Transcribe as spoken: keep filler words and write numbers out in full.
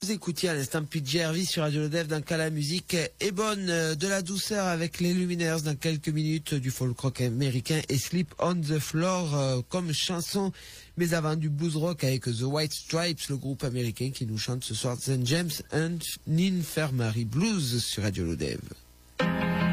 Vous écoutiez à l'instant Pete Jervis sur Radio Lodev dans Cas la musique est bonne, de la douceur avec les Luminaires dans quelques minutes, du folk rock américain et Sleep on the Floor euh, comme chanson, mais avant du blues rock avec The White Stripes, le groupe américain qui nous chante ce soir Saint James and Infirmary Blues sur Radio Lodev.